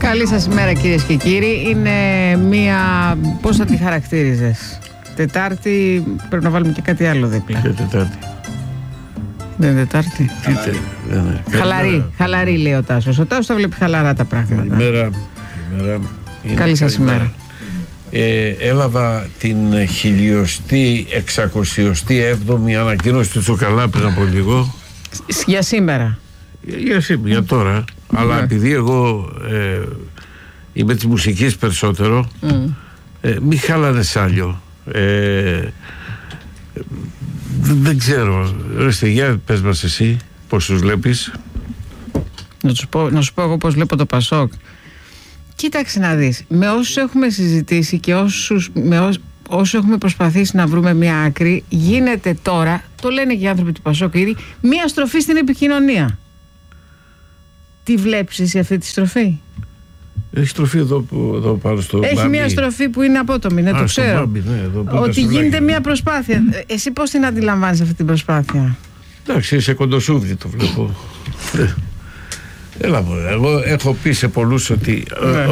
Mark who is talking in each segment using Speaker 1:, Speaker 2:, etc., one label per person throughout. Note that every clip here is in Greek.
Speaker 1: Καλή σας ημέρα, κυρίες και κύριοι. Είναι μία, πώς θα τη χαρακτήριζες? Τετάρτη, πρέπει να βάλουμε και κάτι άλλο δίπλα.
Speaker 2: Και Τετάρτη.
Speaker 1: Δεν είναι Τετάρτη. Χαλαρή λέει ο Τάσος. Ο Τάσος τα βλέπει χαλαρά τα πράγματα.
Speaker 2: Ημέρα.
Speaker 1: Καλή σας ημέρα.
Speaker 2: Έλαβα την 1607η ανακοίνωση του Τσουκαλά πριν από λίγο.
Speaker 1: Για σήμερα.
Speaker 2: Για τώρα. Αλλά επειδή εγώ είμαι της μουσικής περισσότερο, μη χάλανε σάλιο. Δεν ξέρω. Ορίστε, για πες μας εσύ πώς τους βλέπεις.
Speaker 1: Να σου πω εγώ πώς βλέπω το Πασόκ. Κοίταξε να δεις. Με όσους έχουμε συζητήσει και όσους έχουμε προσπαθήσει να βρούμε μια άκρη, γίνεται τώρα, το λένε και οι άνθρωποι του Πασόκ ήδη, μια στροφή στην επικοινωνία. Τι βλέπεις εσύ αυτή τη στροφή?
Speaker 2: Έχει στροφή εδώ πάνω στο
Speaker 1: Έχει
Speaker 2: Μπάμπι.
Speaker 1: Μια στροφή που είναι απότομη, το ξέρω.
Speaker 2: Μπάμπι,
Speaker 1: ότι γίνεται μια προσπάθεια. Εσύ πώς την αντιλαμβάνεις αυτή την προσπάθεια?
Speaker 2: Εντάξει, σε κοντοσούβδι το βλέπω. Έλα μωρέ, εγώ έχω πει σε πολλούς ότι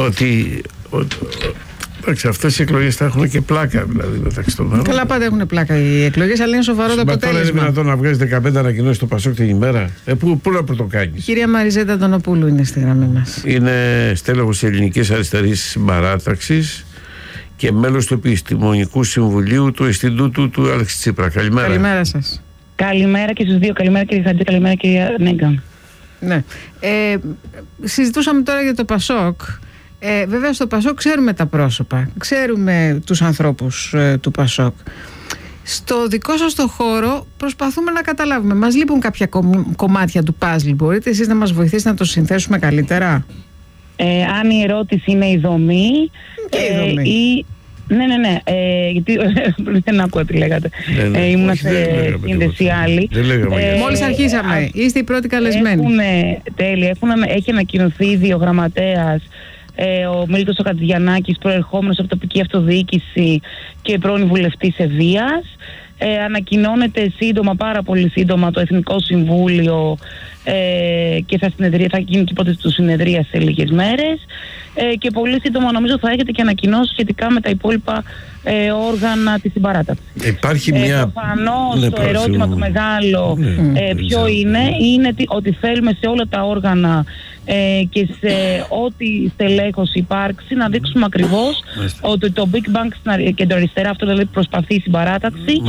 Speaker 2: αυτές οι εκλογές θα έχουν και πλάκα, δηλαδή, μεταξύ των άλλων.
Speaker 1: Καλά, πάντα έχουν πλάκα οι εκλογές, αλλά είναι σοβαρό το αποτέλεσμα.
Speaker 2: Τώρα είναι δυνατόν να βγάζει 15 ανακοινώσεις στο Πασόκ την ημέρα? Πού να πρωτοκάνεις?
Speaker 1: Κυρία Μαριζέτα Αντωνοπούλου είναι στη γραμμή μας.
Speaker 2: Είναι στέλεχος της Ελληνικής Αριστερής Συμπαράταξης και μέλος του Επιστημονικού Συμβουλίου του Ινστιτούτου του Άλεξη Τσίπρα. Καλημέρα.
Speaker 1: Καλημέρα σας.
Speaker 3: Καλημέρα και στους δύο. Καλημέρα κύριε Χατζή, καλημέρα κυρία Νέγκα.
Speaker 1: Ναι. Συζητούσαμε τώρα για το Πασόκ. Βέβαια στο Πασόκ ξέρουμε τα πρόσωπα, ξέρουμε τους ανθρώπους του Πασόκ. Στο δικό σας το χώρο προσπαθούμε να καταλάβουμε. Μας λείπουν κάποια κομμάτια του παζλ. Μπορείτε εσείς να μας βοηθήσετε να το συνθέσουμε καλύτερα?
Speaker 3: Αν η ερώτηση είναι η δομή
Speaker 1: και η δομή.
Speaker 3: Ναι. Γιατί δεν ακούω τι λέγατε. Ήμουν σε σύνδεση άλλη.
Speaker 1: Μόλις αρχίσαμε. Είστε οι πρώτοι καλεσμένοι.
Speaker 3: Έχει ανακοινωθεί ήδη ο γραμματέας, ο Μίλτος ο Κατζιαννάκης, προερχόμενος από τοπική αυτοδιοίκηση και πρώην βουλευτής Ευβοίας. Ανακοινώνεται σύντομα, πάρα πολύ σύντομα, το Εθνικό Συμβούλιο και θα γίνει και υπόθεση του συνεδρία σε λίγες μέρες, και πολύ σύντομα νομίζω θα έχετε και ανακοινώσει σχετικά με τα υπόλοιπα όργανα της συμπαράταξης.
Speaker 2: Υπάρχει μια...
Speaker 3: Προφανώς το ερώτημα το μεγάλο ποιο είναι ότι θέλουμε σε όλα τα όργανα και σε ό,τι στελέχωση υπάρξει να δείξουμε ακριβώς ότι το Big Bang και το αριστερά, αυτό δηλαδή προσπαθεί η συμπαράταξη,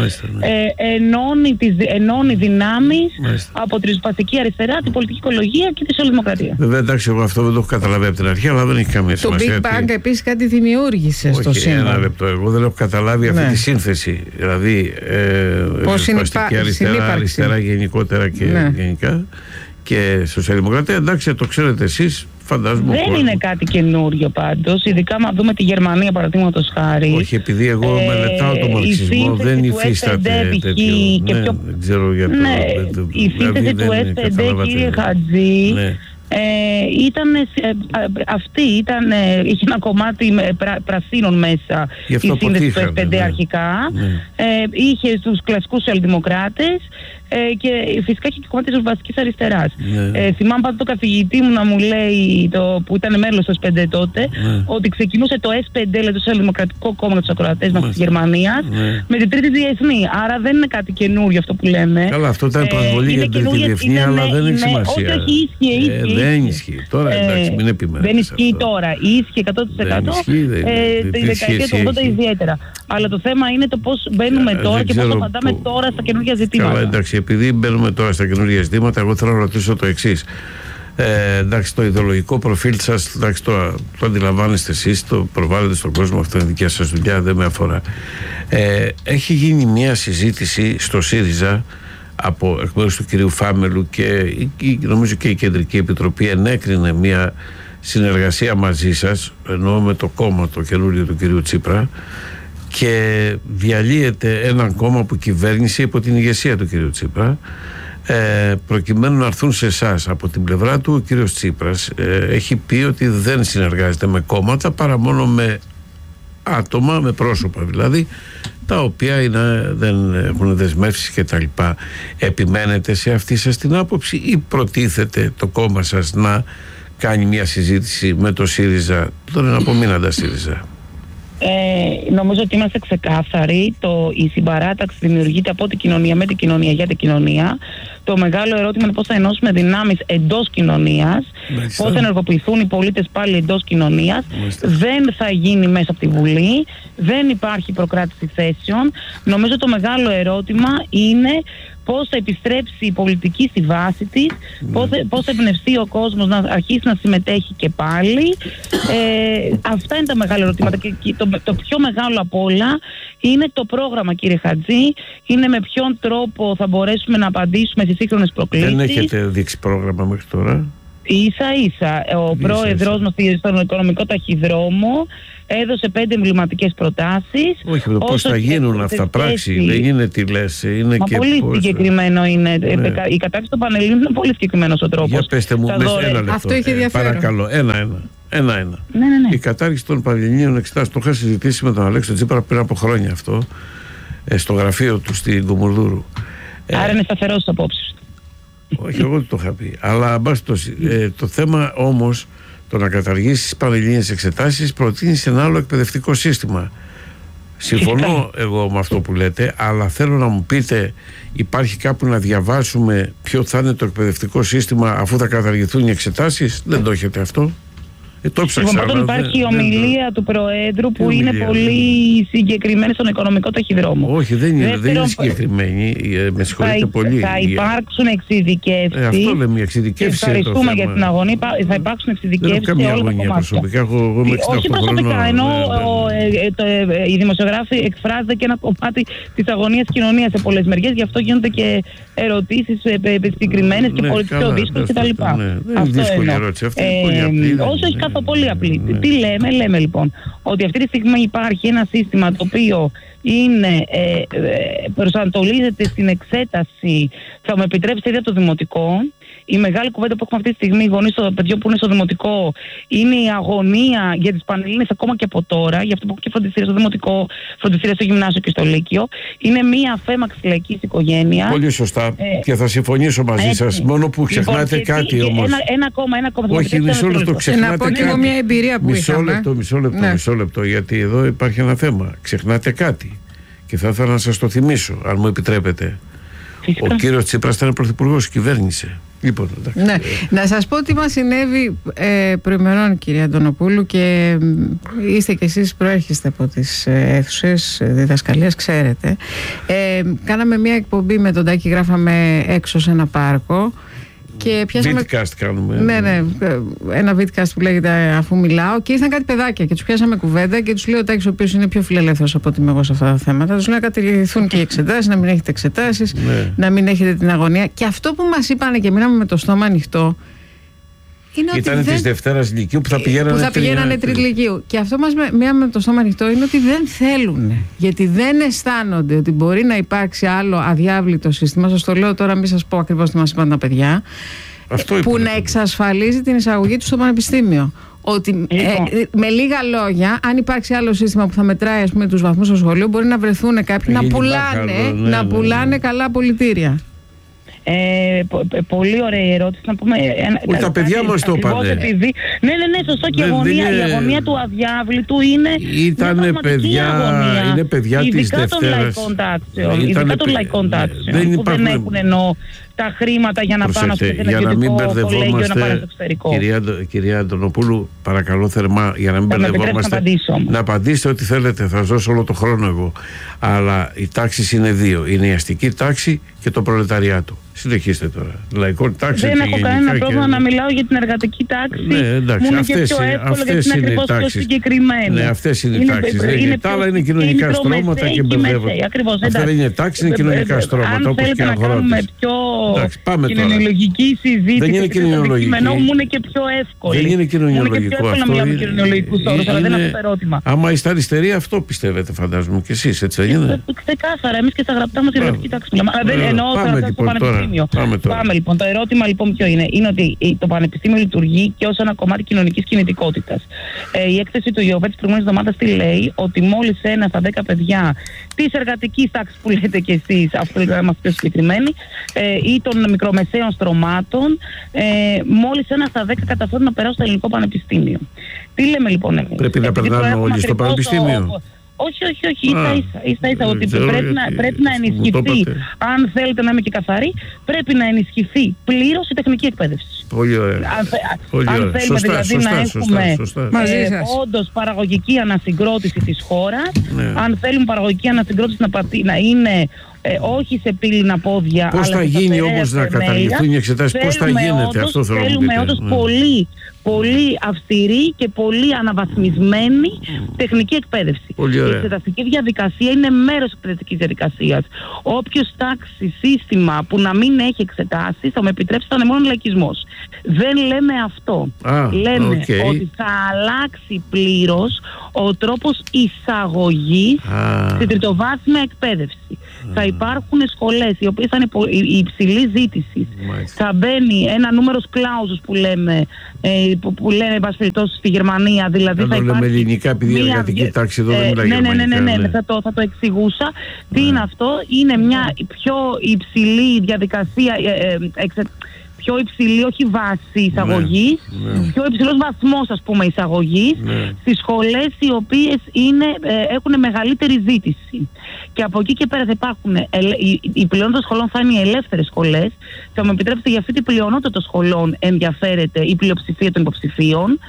Speaker 3: ενώνει δυνάμεις από τη ριζοσπαστική αριστερά, την πολιτική οικολογία και τη σοσιαλδημοκρατία.
Speaker 2: Βέβαια, εντάξει, εγώ αυτό δεν το έχω καταλάβει από την αρχή, αλλά δεν έχει καμία σημασία.
Speaker 1: Το Big Bang επίσης κάτι δημιούργησε στο σύμπαν.
Speaker 2: Ένα λεπτό. Εγώ δεν έχω καταλάβει αυτή τη σύνθεση. Δηλαδή, ριζοσπαστική αριστερά γενικότερα και γενικά. Και σοσιαλδημοκρατία, εντάξει, το ξέρετε εσείς, φαντάζομαι.
Speaker 3: Δεν είναι κάτι καινούριο πάντως, ειδικά αν δούμε τη Γερμανία παραδείγματος χάρη.
Speaker 2: Όχι, επειδή εγώ μελετάω τον μαρξισμό, δεν υφίσταται τέτοιο. Δεν ξέρω για το.
Speaker 3: Η σύνθεση του SPD, κύριε Χατζή, είχε ένα κομμάτι πρασίνων μέσα η σύνδεση του SPD αρχικά. Είχε τους κλασικούς σοσιαλδημοκράτες και φυσικά είχε και κομμάτι της βασικής αριστεράς. Θυμάμαι πάντα το καθηγητή μου να μου λέει, που ήταν μέλος του SPD τότε, ότι ξεκινούσε το SPD, δηλαδή το Σοσιαλδημοκρατικό Κόμμα των Ακροατές μας της Γερμανίας, με την Τρίτη Διεθνή. Άρα δεν είναι κάτι καινούριο αυτό που λέμε.
Speaker 2: Καλά, αυτό ήταν προσβολή για την Τρίτη Διεθνή, αλλά δεν έχει σημασία.
Speaker 3: Όχι, ίσχυε.
Speaker 2: Δεν ισχύει. Τώρα εντάξει, μην επιμένετε.
Speaker 3: Δεν ισχύει τώρα. Ίσχυε 100% τη δεκαετία του 80 ιδιαίτερα. Αλλά το θέμα είναι το πώς μπαίνουμε τώρα και πώς απαντάμε τώρα στα καινούργια ζητήματα.
Speaker 2: Καλά, εντάξει, επειδή μπαίνουμε τώρα στα καινούργια ζητήματα, εγώ θέλω να ρωτήσω το εξής. Εντάξει, το ιδεολογικό προφίλ σας, εντάξει, το αντιλαμβάνεστε εσείς, το προβάλλετε στον κόσμο, αυτό είναι δικιά σας δουλειά, δεν με αφορά. Έχει γίνει μια συζήτηση στο ΣΥΡΙΖΑ από εκ μέρους του κυρίου Φάμελου και νομίζω και η Κεντρική Επιτροπή ενέκρινε μια συνεργασία μαζί σας, εννοώ με το κόμμα το καινούριο του κυρίου Τσίπρα, και διαλύεται έναν κόμμα που κυβέρνησε υπό την ηγεσία του κυρίου Τσίπρα, προκειμένου να έρθουν σε εσάς. Από την πλευρά του ο κύριος Τσίπρας έχει πει ότι δεν συνεργάζεται με κόμματα παρά μόνο με άτομα, με πρόσωπα δηλαδή, τα οποία δεν έχουν δεσμεύσεις και τα λοιπά. Επιμένετε σε αυτή σας την άποψη ή προτίθεται το κόμμα σας να κάνει μια συζήτηση με το ΣΥΡΙΖΑ, τώρα να πω μην αντασύριζα.
Speaker 3: Νομίζω ότι είμαστε ξεκάθαροι. Η συμπαράταξη δημιουργείται από την κοινωνία, με την κοινωνία, για την κοινωνία. Το μεγάλο ερώτημα είναι πώς θα ενώσουμε δυνάμεις εντός κοινωνίας, πώς θα ενεργοποιηθούν οι πολίτες πάλι εντός κοινωνίας. Δεν θα γίνει μέσα από τη Βουλή, δεν υπάρχει προκράτηση θέσεων. Νομίζω το μεγάλο ερώτημα είναι πώς θα επιστρέψει η πολιτική στη βάση της, πώς θα εμπνευστεί ο κόσμος να αρχίσει να συμμετέχει και πάλι. Αυτά είναι τα μεγάλα ερωτήματα. Και το πιο μεγάλο απ' όλα είναι το πρόγραμμα, κύριε Χατζή. Είναι με ποιον τρόπο θα μπορέσουμε να απαντήσουμε στις σύγχρονες προκλήσεις.
Speaker 2: Δεν έχετε δείξει πρόγραμμα μέχρι τώρα?
Speaker 3: Ίσα-ίσα. Ο πρόεδρος μας στον οικονομικό ταχυδρόμο έδωσε 5 εμβληματικές προτάσεις.
Speaker 2: Όχι, πώς θα γίνουν αυτά πράξη, δεν είναι τι λες. Είναι
Speaker 3: μα
Speaker 2: και
Speaker 3: πολύ συγκεκριμένο είναι. Η κατάρριξη των Πανελλήνιων είναι πολύ συγκεκριμένος ο τρόπος.
Speaker 2: Για πέστε μου, ένα λεπτό.
Speaker 1: Αυτό είχε ενδιαφέρον.
Speaker 2: Παρακαλώ, ένα.
Speaker 3: Ναι.
Speaker 2: Η κατάρριξη των Πανελλήνιων εξετάσεις, το είχα συζητήσει με τον Αλέξο Τσίπρα πριν από χρόνια αυτό, στο γραφείο του στην Κουμουρδούρου.
Speaker 3: Άρα είναι σταθερός στις απόψεις.
Speaker 2: Όχι, εγώ το είχα πει. Αλλά το θέμα όμως, το να καταργήσει τις πανελλήνιες εξετάσεις, προτείνει ένα άλλο εκπαιδευτικό σύστημα. Συμφωνώ εγώ με αυτό που λέτε, αλλά θέλω να μου πείτε, υπάρχει κάπου να διαβάσουμε ποιο θα είναι το εκπαιδευτικό σύστημα αφού θα καταργηθούν οι εξετάσεις? Δεν το έχετε αυτό? Το ψάξα.
Speaker 3: Λοιπόν, υπάρχει η ομιλία του Προέδρου που είναι πολύ συγκεκριμένη στον οικονομικό ταχυδρόμο.
Speaker 2: Όχι, δεν είναι συγκεκριμένη. Με συγχωρείτε πολύ.
Speaker 3: Θα υπάρξουν εξειδικεύσεις.
Speaker 2: Αυτό λέμε, εξειδικεύσεις.
Speaker 3: Ευχαριστούμε για την αγωνία. Θα υπάρξουν εξειδικεύσεις σε όλα τα κομμάτια.
Speaker 2: Προσωπικά, εγώ είμαι 68
Speaker 3: όχι προσωπικά, ενώ οι δημοσιογράφοι εκφράζονται και ένα κομμάτι της αγωνίας της κοινωνίας σε πολλές μεριές, γι' αυτό γίνονται και ερωτήσεις συγκεκριμένες και πολύ πιο δύσκολες κτλ.
Speaker 2: Δεν είναι δύσκολη ερώτηση αυτή.
Speaker 3: Όχι, καθόλου πολύ απλή. Τι λέμε λοιπόν? Ότι αυτή τη στιγμή υπάρχει ένα σύστημα το οποίο προσανατολίζεται στην εξέταση, θα μου επιτρέψετε, ήδη από το δημοτικό. Η μεγάλη κουβέντα που έχουμε αυτή τη στιγμή, οι γονείς των παιδιών που είναι στο δημοτικό, είναι η αγωνία για τις Πανελλήνιες ακόμα και από τώρα, γι' αυτό που έχω και φροντιστήρια στο δημοτικό, φροντιστήρια στο γυμνάσιο και στο λύκειο. Είναι μια αφέμαξη λαϊκής οικογένειας.
Speaker 2: Πολύ σωστά. Και θα συμφωνήσω μαζί σας. Μόνο που ξεχνάτε κάτι όμως.
Speaker 3: Ένα ακόμα.
Speaker 2: Όχι, μισό λεπτό, ξεχνάτε.
Speaker 1: Να πω και εγώ μια εμπειρία που είχαμε.
Speaker 2: Μισό λεπτό, γιατί εδώ υπάρχει ένα θέμα. Ξεχνάτε κάτι. Και θα ήθελα να σας το θυμίσω, αν μου επιτρέπετε. Ο κύριος Τσίπρας ήταν πρωθυπουργός, κυβέρνησε. Λοιπόν,
Speaker 1: ναι. Να σας πω τι μας συνέβη προημερών, κυρία Αντωνοπούλου, και είστε κι εσείς, προέρχεστε από τις αίθουσες διδασκαλίας, ξέρετε. Κάναμε μια εκπομπή με τον Τάκη, γράφαμε έξω σε ένα πάρκο. Και πιάσαμε...
Speaker 2: Vidcast κάνουμε.
Speaker 1: Ναι, ένα vidcast που λέγεται Αφού Μιλάω, και ήρθαν κάτι παιδάκια και τους πιάσαμε κουβέντα και τους λέει ο Τάκης, ο οποίος είναι πιο φιλελεύθερος από ότι είμαι εγώ σε αυτά τα θέματα, τους λέει να κατηργηθούν και οι εξετάσεις, να μην έχετε εξετάσεις, να μην έχετε την αγωνία. Και αυτό που μας είπανε και μείναμε με το στόμα ανοιχτό,
Speaker 2: ήταν της Δευτέρας Λυκείου που θα πηγαίνανε
Speaker 1: Τρίτη Λυκείου. Και αυτό μας μείναμε με το στόμα ανοιχτό είναι ότι δεν θέλουν. Γιατί δεν αισθάνονται ότι μπορεί να υπάρξει άλλο αδιάβλητο σύστημα. Σας το λέω τώρα, μην σας πω ακριβώς τι μας είπαν τα παιδιά. Που να εξασφαλίζει την εισαγωγή του στο πανεπιστήμιο. Ότι με λίγα λόγια, αν υπάρξει άλλο σύστημα που θα μετράει, ας πούμε, τους βαθμούς στο σχολείο, μπορεί να βρεθούν κάποιοι να πουλάνε καλά πολιτήρια.
Speaker 3: Πολύ ωραία ερώτηση. Να πούμε.
Speaker 2: Τα παιδιά μας το είπανε.
Speaker 3: Ναι, σωστό. Και η αγωνία του αδιάβλητου είναι.
Speaker 2: Ήτανε παιδιά. Είναι παιδιά της Δευτέρας.
Speaker 3: Ειδικά των λαϊκών τάξεων. Που δεν έχουν ενώ τα χρήματα για να πάνε σε ένα ιδιωτικό κολέγιο, να πάνε στο εξωτερικό.
Speaker 2: Κυρία Αντωνοπούλου, παρακαλώ θερμά, για να μην μπερδευόμαστε. Να απαντήσετε ό,τι θέλετε. Θα σας δώσω όλο το χρόνο εγώ. Αλλά οι τάξεις είναι δύο. Είναι η αστική τάξη και το προλεταριάτο. Συνεχίστε τώρα. Λαϊκό τάξη.
Speaker 3: Δεν έχω κανένα πρόβλημα να μιλάω για την εργατική τάξη.
Speaker 2: Ναι, εντάξει.
Speaker 3: Μου είναι και πιο εύκολο, γιατί είναι ακριβώς πιο συγκεκριμένο.
Speaker 2: Ναι, αυτές είναι οι τάξεις. Τα άλλα είναι κοινωνικά στρώματα και μπερδεύονται. Αυτά δεν είναι τάξη, είναι κοινωνικά στρώματα, όπως και αγρότες.
Speaker 3: Πιο κοινωνιολογική συζήτηση.
Speaker 2: Δεν είναι κοινωνιολογική.
Speaker 3: Μου είναι και πιο εύκολο.
Speaker 2: Δεν είναι κοινωνιολογικό αυτό.
Speaker 3: Να μιλάμε κοινωνιολογικούς όρους, αλλά δεν είναι αυτό το ερώτημα.
Speaker 2: Άμα είστε αριστεροί, αυτό πιστεύετε, φαντάζομαι και εσείς, έτσι δεν είναι?
Speaker 3: Ξεκάθαρα, εμείς και στα γραπτά μας η εργατική τάξη μιλάμε. Εννοώ στο πανεπιστήμιο. Πάμε λοιπόν. Το ερώτημα λοιπόν ποιο είναι? Είναι ότι το πανεπιστήμιο λειτουργεί και ως ένα κομμάτι κοινωνικής κινητικότητας. Η έκθεση του ΙΟΒΕ της προηγούμενης εβδομάδας τι λέει? Ότι μόλις 1 στα 10 παιδιά της εργατικής τάξης που λέτε κι εσείς, αυτό να είμαστε πιο συγκεκριμένοι, ή των μικρομεσαίων στρωμάτων, μόλις 1 στα 10 καταφέρουν να περάσουν στο ελληνικό πανεπιστήμιο. Τι λέμε λοιπόν εμείς?
Speaker 2: Πρέπει να περνάμε όλοι στο πανεπιστήμιο.
Speaker 3: Όχι, ίσα-ίσα ότι πρέπει να ενισχυθεί, αν θέλετε να είμαι και καθαρή, πρέπει να ενισχυθεί πλήρως η τεχνική εκπαίδευση.
Speaker 2: Πολύ ωραία.
Speaker 3: Αν θέλουμε δηλαδή να έχουμε όντως παραγωγική ανασυγκρότηση της χώρας, αν θέλουμε παραγωγική ανασυγκρότηση να είναι όχι σε πύληνα πόδια,
Speaker 2: πώς θα γίνει όμως να καταργηθούν οι εξετάσεις, πώς θα γίνεται αυτό?
Speaker 3: Θέλουμε όντως πολύ αυστηρή και πολύ αναβαθμισμένη τεχνική εκπαίδευση. Η εξεταστική διαδικασία είναι μέρος της εκπαιδευτικής διαδικασίας. Όποιος τάξει σύστημα που να μην έχει εξετάσεις, θα με επιτρέψει, θα είναι μόνο λαϊκισμός. Δεν λέμε αυτό. Λέμε ότι θα αλλάξει πλήρως ο τρόπος εισαγωγής στην τριτοβάθμια εκπαίδευση. Θα υπάρχουν σχολές οι οποίες θα είναι υψηλή ζήτηση. Θα μπαίνει ένα νούμερος κλάουζους που λέμε, που λένε εν πάση περιπτώσει στη Γερμανία. Δηλαδή θα υπάρχει.
Speaker 2: Λέμε ελληνικά, επειδή η εργατική τάξη εδώ δεν μιλάει γερμανικά.
Speaker 3: Ναι, θα το εξηγούσα. Τι είναι αυτό? Είναι μια πιο υψηλή διαδικασία. Πιο υψηλή, όχι βάση εισαγωγής, πιο υψηλός βαθμός, ας πούμε, εισαγωγής στις σχολές οι οποίες έχουν μεγαλύτερη ζήτηση. Και από εκεί και πέρα θα υπάρχουν, η πλειονότητα των σχολών θα είναι οι ελεύθερες σχολές. Θα μου επιτρέψετε, για αυτή την πλειονότητα των σχολών ενδιαφέρεται η πλειοψηφία των υποψηφίων.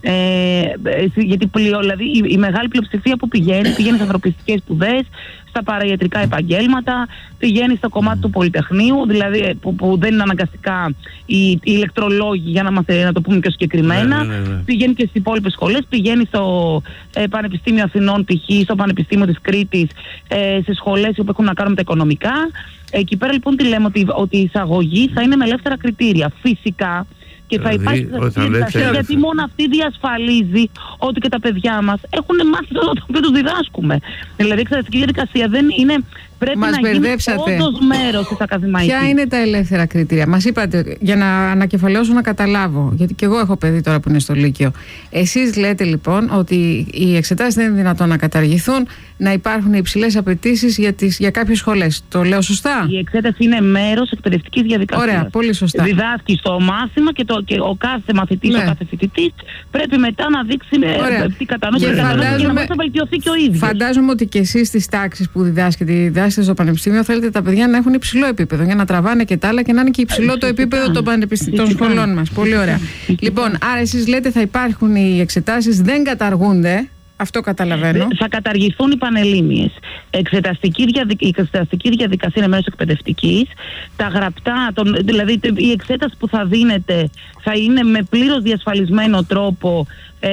Speaker 3: Γιατί δηλαδή η μεγάλη πλειοψηφία που πηγαίνει στις ανθρωπιστικές σπουδές, στα παραϊατρικά επαγγέλματα, πηγαίνει στο κομμάτι του πολυτεχνείου, δηλαδή που δεν είναι αναγκαστικά οι ηλεκτρολόγοι, για να το πούμε πιο συγκεκριμένα. Πηγαίνει και στις υπόλοιπες σχολές, πηγαίνει στο Πανεπιστήμιο Αθηνών, π.χ., στο Πανεπιστήμιο της Κρήτης, σε σχολές που έχουν να κάνουν με τα οικονομικά. Εκεί πέρα λοιπόν τι λέμε? Ότι η εισαγωγή θα είναι με ελεύθερα κριτήρια. Φυσικά. Και θα υπάρχει διαδικασία, γιατί μόνο αυτή διασφαλίζει ότι και τα παιδιά μας έχουν μάθει το οποίο τους διδάσκουμε. Δηλαδή η εξεταστική διαδικασία δεν είναι. Πρέπει να γίνει όντως μέρος της ακαδημαϊκής.
Speaker 1: Ποια είναι τα ελεύθερα κριτήρια? Μας είπατε, για να ανακεφαλαιώσω, να καταλάβω, γιατί και εγώ έχω παιδί τώρα που είναι στο Λύκειο. Εσείς λέτε λοιπόν ότι οι εξετάσεις δεν είναι δυνατόν να καταργηθούν, να υπάρχουν υψηλές απαιτήσεις για κάποιες σχολές. Το λέω σωστά?
Speaker 3: Η εξέταση είναι μέρος εκπαιδευτικής διαδικασίας.
Speaker 1: Ωραία, πολύ σωστά.
Speaker 3: Διδάσκει στο μάθημα και ο κάθε μαθητής, ο κάθε φοιτητής πρέπει μετά να δείξει τι κατανόηση και να μπορεί να βελτιωθεί και ο ίδιος.
Speaker 1: Φαντάζομαι ότι και εσείς στις τάξεις που διδάσκετε στο πανεπιστήμιο θέλετε τα παιδιά να έχουν υψηλό επίπεδο για να τραβάνε και τα άλλα και να είναι και υψηλό το επίπεδο των σχολών μας. Πολύ ωραία. Λοιπόν, άρα εσείς λέτε θα υπάρχουν οι εξετάσεις, δεν καταργούνται. Αυτό καταλαβαίνω.
Speaker 3: Θα καταργηθούν οι πανελλήνιες. Η εξεταστική διαδικασία είναι μέρος εκπαιδευτικής. Τα γραπτά, δηλαδή η εξέταση που θα δίνεται θα είναι με πλήρως διασφαλισμένο τρόπο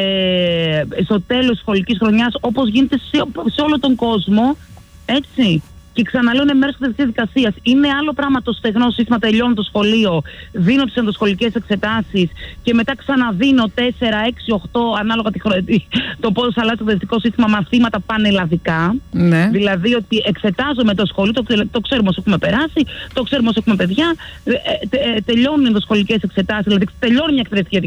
Speaker 3: στο τέλος της σχολικής χρονιάς, όπως γίνεται σε όλο τον κόσμο. Έτσι. Και ξαναλέω, είναι μέρος της διαδικασίας. Είναι άλλο πράγμα το στεγνό σύστημα, τελειώνω το σχολείο, δίνω τις ενδοσχολικές εξετάσεις και μετά ξαναδίνω 4, 6, 8, ανάλογα το πόσο αλλάζει το εκπαιδευτικό σύστημα, μαθήματα πανελλαδικά. Ναι. Δηλαδή ότι εξετάζομαι το σχολείο, το ξέρουμε όσο έχουμε περάσει, το ξέρουμε όσο έχουμε παιδιά, τελειώνουν οι ενδοσχολικές εξετάσεις, δηλαδή τελειώνει μια εκπαιδευτική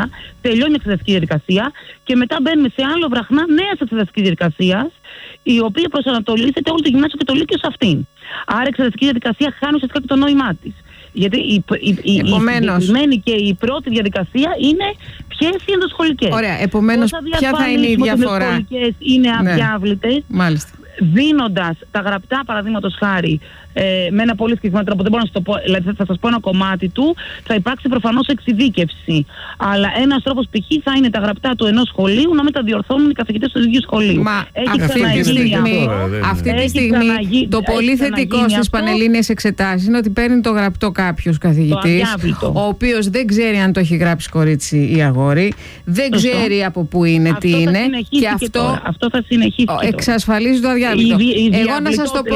Speaker 3: διαδικασία, και μετά μπαίνουμε σε άλλο βραχνά νέας εξεταστικής διαδικασίας, η οποία προσανατολίζεται όλο το γυμνάσιο και το λύκειο σε αυτήν. Άρα η εξεταστική διαδικασία χάνει ουσιαστικά και το νόημά της. Γιατί η συγκεκριμένη και η πρώτη διαδικασία είναι ποιες οι ενδοσχολικές.
Speaker 1: Ωραία, επομένως ποια θα είναι η διαφορά?
Speaker 3: Οι ενδοσχολικές είναι αδιάβλητες.
Speaker 1: Μάλιστα.
Speaker 3: Δίνοντας τα γραπτά, παραδείγματος χάρη, με ένα πολύ συγκεκριμένο τρόπο, δεν μπορώ να σας το πω, δηλαδή θα σας πω ένα κομμάτι του, θα υπάρξει προφανώς εξειδίκευση. Αλλά ένας τρόπος π.χ. θα είναι τα γραπτά του ενός σχολείου να μεταδιορθώνουν οι καθηγητές του ίδιου σχολείου.
Speaker 1: Μα αυτή τη στιγμή το πολύ θετικό στις πανελλήνιες εξετάσεις είναι ότι παίρνει το γραπτό κάποιος καθηγητής, ο οποίος δεν ξέρει αν το έχει γράψει κορίτσι ή αγόρι, δεν ξέρει από πού είναι, τι είναι, και
Speaker 3: αυτό θα συνεχίσει.
Speaker 1: Εξασφαλίζει το αδιάβλητο. Εγώ να σας το πω.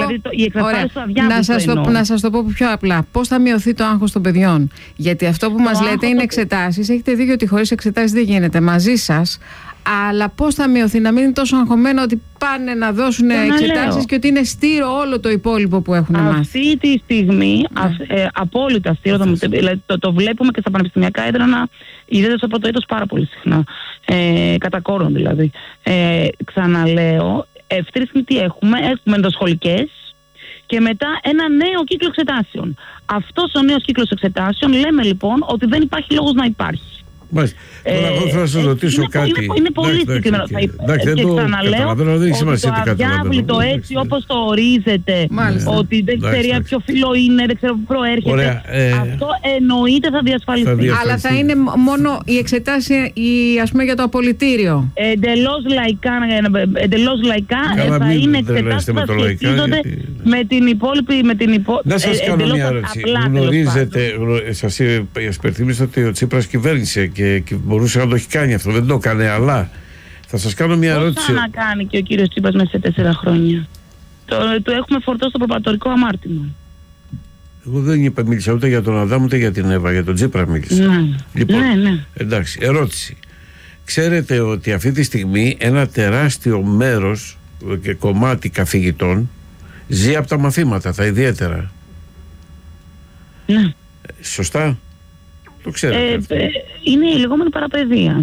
Speaker 1: Να σας το πω πιο απλά. Πώς θα μειωθεί το άγχος των παιδιών? Γιατί αυτό που μας λέτε είναι εξετάσεις. Έχετε δίκιο ότι χωρίς εξετάσεις δεν γίνεται, μαζί σας. Αλλά πώς θα μειωθεί, να μην είναι τόσο αγχωμένο ότι πάνε να δώσουν εξετάσεις και ότι είναι στήρο όλο το υπόλοιπο που έχουν μάθει?
Speaker 3: Αυτή τη στιγμή, απόλυτα στήρο, δηλαδή το βλέπουμε και στα πανεπιστημιακά έδρανα, ιδιαίτερα στο πρώτο έτος πάρα πολύ συχνά. Κατά κόρον δηλαδή. Ξαναλέω, αυτή τη στιγμή τι έχουμε? Έχουμε ενδοσχολικές. Και και μετά ένα νέο κύκλο εξετάσεων. Αυτός ο νέος κύκλος εξετάσεων λέμε λοιπόν ότι δεν υπάρχει λόγος να υπάρχει.
Speaker 2: Μάλιστα. Τώρα εγώ θα σας ρωτήσω κάτι.
Speaker 3: Είναι πολύ συγκεκριμένο. Και ξαναλέω ότι το αδιάβλητο έτσι όπως το ορίζεται, ότι δεν ξέρει από ποιο φύλο είναι, δεν ξέρω πού προέρχεται, αυτό εννοείται θα διασφαλιστεί.
Speaker 1: Αλλά θα είναι μόνο οι εξετάσεις, ας πούμε, για το απολυτήριο.
Speaker 3: Εντελώς λαϊκά θα είναι εξετάσεις που θα σχετίζονται με την υπόλοιπη.
Speaker 2: Να σας κάνω μια ερώτηση. Γνωρίζετε, σας υπενθυμίσω ότι ο Τσίπρας κυβέρνησε και μπορούσε να το έχει κάνει αυτό, δεν το έκανε, αλλά θα σας κάνω μια ερώτηση.
Speaker 3: Πώς θα να κάνει και ο κύριος Τσίπρας μέσα σε 4 χρόνια? Το έχουμε φορτώσει στο προπατορικό αμάρτημα.
Speaker 2: Εγώ δεν μίλησα ούτε για τον Αδάμ ούτε για την Εύα, για τον Τσίπρα μίλησα. Λοιπόν, εντάξει, ερώτηση. Ξέρετε ότι αυτή τη στιγμή ένα τεράστιο μέρος και κομμάτι καθηγητών ζει από τα μαθήματα, τα ιδιαίτερα.
Speaker 3: Ναι.
Speaker 2: Σωστά? Το ξέρετε.
Speaker 3: Είναι η λεγόμενη παραπαιδεία.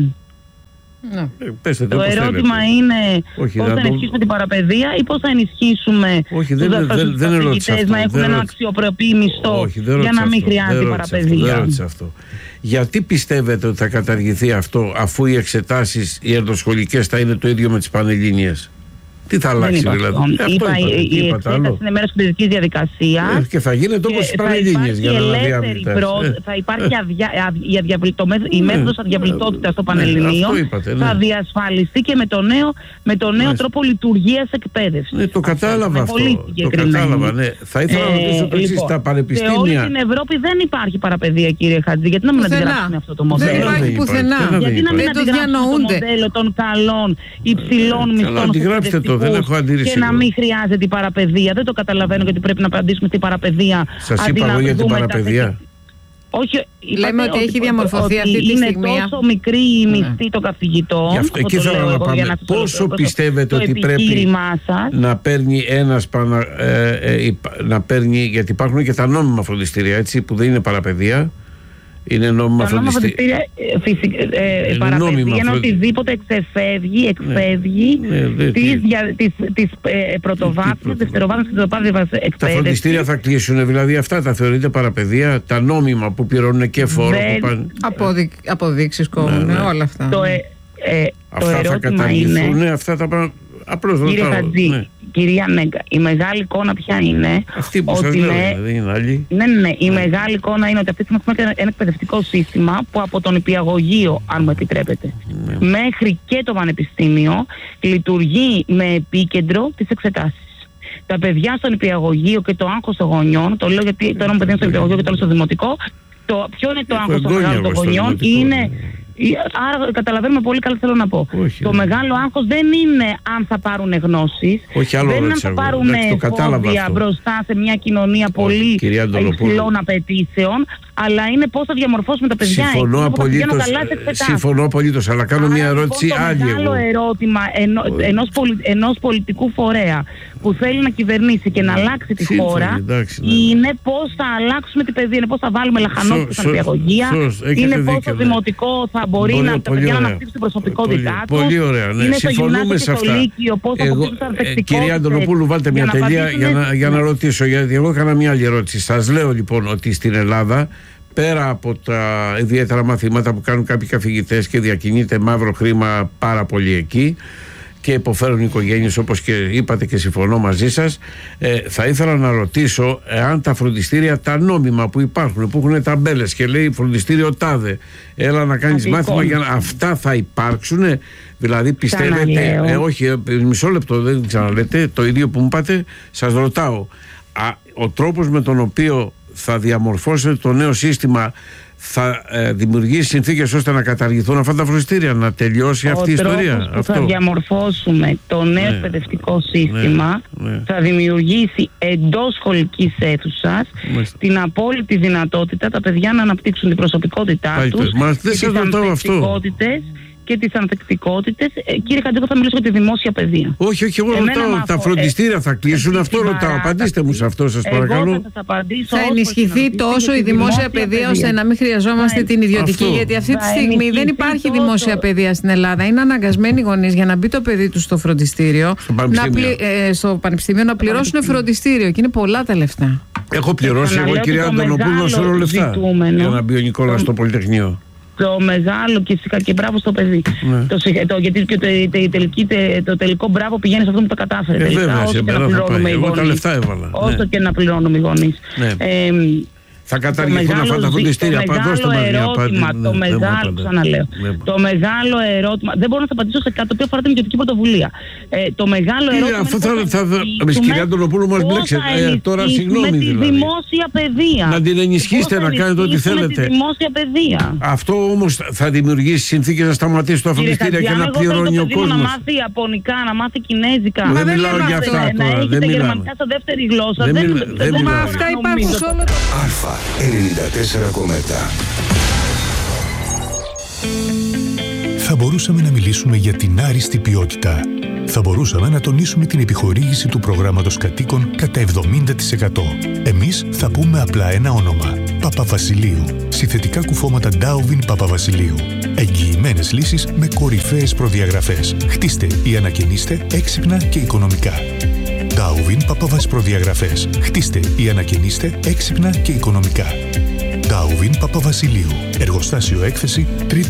Speaker 2: Πέστε
Speaker 3: το ερώτημα είναι πώς θα ενισχύσουμε την παραπαιδεία ή πώς θα ενισχύσουμε τους καθηγητές να έχουν ένα αξιοπρεπή μισθό για να μην χρειάζεται παραπαιδεία.
Speaker 2: Δεν ρώτησα αυτό. Γιατί πιστεύετε ότι θα καταργηθεί αυτό, αφού οι εξετάσεις οι ενδοσχολικές θα είναι το ίδιο με τις πανελλήνιες? Τι θα αλλάξει δηλαδή?
Speaker 3: Η εξέταση είναι μέρος της παιδικής διαδικασίας
Speaker 2: και θα γίνεται όπως οι πανελλήνιες για να
Speaker 3: θα υπάρχει η μέθοδος αδιαβλητότητας στο Πανελληνίο, θα διασφαλιστεί και με το νέο τρόπο λειτουργίας εκπαίδευσης.
Speaker 2: Το κατάλαβα αυτό. Το κατάλαβα, ναι. Θα ήθελα να ρωτήσω το εξής, τα πανεπιστήμια.
Speaker 3: Σε όλη την Ευρώπη δεν υπάρχει παραπαιδεία, κύριε Χατζή. Γιατί να μην αντιγράψουμε αυτό το μοντέλο?
Speaker 1: Δεν υπάρχει πουθενά.
Speaker 3: Γιατί να μην αντιγράψουμε το μοντέλο των καλών υψηλών μισθών και να μην χρειάζεται η παραπαιδεία? Δεν το καταλαβαίνω γιατί πρέπει να απαντήσουμε στην παραπαιδεία.
Speaker 2: Σας είπα εγώ για την παραπαιδεία.
Speaker 3: Όχι,
Speaker 1: λέμε ότι έχει διαμορφωθεί αυτή τη στιγμή.
Speaker 3: Είναι τόσο μικρή η μισθή των καθηγητών.
Speaker 2: Εκεί θέλω να πάμε. Πόσο πιστεύετε ότι πρέπει να παίρνει ένας να παίρνει, γιατί υπάρχουν και τα νόμιμα φροντιστήρια, έτσι, που δεν είναι παραπαιδεία. Είναι νόμιμα φροντιστήρια.
Speaker 3: Παραπαιδεία είναι οτιδήποτε εκφεύγει τις πρωτοβάθμιες, δευτεροβάθμιες και τριτοβάθμιες εκπαίδευση.
Speaker 2: Τα φροντιστήρια θα κλείσουν, δηλαδή αυτά τα θεωρείτε παραπαιδεία? Τα νόμιμα που πληρώνουν και φόρο που πάνε.
Speaker 1: Αποδείξεις κόμουν, όλα αυτά.
Speaker 2: Αυτά θα καταργηθούν, αυτά τα πράγματα.
Speaker 3: Κύριε Χατζή, κυρία Μέγκα, η μεγάλη εικόνα ποια είναι?
Speaker 2: Αυτή που σας λέω, δεν είναι άλλη.
Speaker 3: Ναι, η μεγάλη εικόνα είναι ότι αυτή τη στιγμή έχουμε ένα εκπαιδευτικό σύστημα που από τον υπηαγωγείο, αν μου επιτρέπετε, μέχρι και το πανεπιστήμιο λειτουργεί με επίκεντρο τις εξετάσεις. Τα παιδιά στον υπηαγωγείο και το άγχος των γονιών, το λέω γιατί το ένα παιδί είναι στο υπηαγωγείο και το άλλο στο δημοτικό, ποιο είναι το άγχος των γονιών? Είναι... Άρα καταλαβαίνουμε πολύ καλά τι θέλω να πω. Το μεγάλο άγχος δεν είναι αν θα πάρουν γνώσεις, δεν είναι αν θα πάρουν φόβια μπροστά σε μια κοινωνία πολύ υψηλών απαιτήσεων, αλλά είναι πώς θα διαμορφώσουμε τα παιδιά.
Speaker 2: Συμφωνώ απολύτως, αλλά κάνω μια ερώτηση άλλη.
Speaker 3: Το μεγάλο ερώτημα ενός πολιτικού φορέα που θέλει να κυβερνήσει και να αλλάξει τη χώρα είναι πώς θα αλλάξουμε την παιδεία, είναι πώς θα βάλουμε λαχανόκια στα νηπιαγωγεία, είναι πώς το δημοτικό θα μπορεί να τα παιδιά να αναπτύξουν την προσωπικότητά τους.
Speaker 2: Πολύ ωραία, ναι. Συμφωνούμε σε αυτά. Κυρία Αντωνοπούλου, βάλτε μια τελεία για να ρωτήσω, γιατί εγώ έκανα μια άλλη ερώτηση. Σας λέω λοιπόν ότι στην Ελλάδα, πέρα από τα ιδιαίτερα μαθήματα που κάνουν κάποιοι καθηγητές και διακινείται μαύρο χρήμα πάρα πολύ εκεί και υποφέρουν οι οικογένειες, όπως και είπατε και συμφωνώ μαζί σας, θα ήθελα να ρωτήσω εάν τα φροντιστήρια, τα νόμιμα που υπάρχουν, που έχουν ταμπέλες και λέει φροντιστήριο τάδε, έλα να κάνεις μάθημα, για αυτά θα υπάρξουν? Δηλαδή πιστεύετε, όχι, μισό λεπτό, δεν ξαναλέτε το ίδιο που μου είπατε, σας ρωτάω, ο τρόπος με τον οποίο θα διαμορφώσετε το νέο σύστημα θα δημιουργήσει συνθήκες ώστε να καταργηθούν αυτά τα φροντιστήρια, να τελειώσει αυτή η ιστορία?
Speaker 3: Ο τρόπος που θα διαμορφώσουμε το νέο εκπαιδευτικό σύστημα θα δημιουργήσει εντός σχολικής αίθουσας την απόλυτη δυνατότητα τα παιδιά να αναπτύξουν την προσωπικότητά τους και τις ανθεκτικότητες και τις ανθεκτικότητες. Κύριε Χατζη, θα μιλήσω για τη δημόσια παιδεία.
Speaker 2: Όχι, εγώ ρωτάω, τα φροντιστήρια θα κλείσουν, αυτό ρωτάω. Απαντήστε μου σε αυτό, σας παρακαλώ.
Speaker 1: Θα ενισχυθεί τόσο η δημόσια παιδεία ώστε να μην χρειαζόμαστε την ιδιωτική, γιατί αυτή τη στιγμή δεν υπάρχει δημόσια παιδεία στην Ελλάδα. Είναι αναγκασμένοι οι γονείς για να μπει το παιδί του στο φροντιστήριο, στο πανεπιστήμιο, να πληρώσουν φροντιστήριο και είναι πολλά τα λεφτά.
Speaker 2: Έχω πληρώσει εγώ, κυρία Αντωνοπούλου, σωρό λεφτά για να μπει ο Νικόλας στο Πολυτεχνείο.
Speaker 3: Το μεγάλο και φυσικά και μπράβο στο παιδί. Γιατί και το τελικό μπράβο πηγαίνει σε αυτό που το κατάφερε.
Speaker 2: Βέβαια, σε μένα θα πάει. Εγώ τα λεφτά έβαλα.
Speaker 3: Όσο και να πληρώνουμε οι γονείς.
Speaker 2: Θα καταργηθούν αυτά τα φροντιστήρια.
Speaker 3: Το μεγάλο ερώτημα. Δεν μπορώ να σα απαντήσω σε κάτι το οποίο αφορά την ιδιωτική πρωτοβουλία. Το μεγάλο ερώτημα.
Speaker 2: Αυτό με κυρία Αντωνοπούλου μας μπλέξετε. Τώρα συγγνώμη
Speaker 3: με τη
Speaker 2: δηλαδή.
Speaker 3: δημόσια παιδεία.
Speaker 2: Να την ενισχύσετε, να κάνετε ό,τι θέλετε.
Speaker 3: Τη δημόσια παιδεία.
Speaker 2: Αυτό όμως θα δημιουργήσει συνθήκες να σταματήσει τα φροντιστήρια και να πληρώνει ο κόσμος.
Speaker 3: Να μάθει Ιαπωνικά, να μάθει Κινέζικα.
Speaker 2: Δεν μιλάω για αυτά τώρα.
Speaker 3: Να έχετε γερμανικά στα δεύτερη γλώσσα.
Speaker 1: Αυτά υπάρχουν σε όλο το.
Speaker 4: 94,7. Θα μπορούσαμε να μιλήσουμε για την άριστη ποιότητα. Θα μπορούσαμε να τονίσουμε την επιχορήγηση του προγράμματος κατοίκων κατά 70%. Εμείς θα πούμε απλά ένα όνομα. Παπαβασιλείου. Συνθετικά κουφώματα Ντάουβιν Παπαβασιλείου. Εγγυημένες λύσεις με κορυφαίες προδιαγραφές. Χτίστε ή ανακαινίστε έξυπνα και οικονομικά. Ντάουβιν Παπαβασιλείου προδιαγραφές. Χτίστε ή ανακαινίστε έξυπνα και οικονομικά. Ντάουβιν Παπαβασιλείου. Εργοστάσιο έκθεση 3ο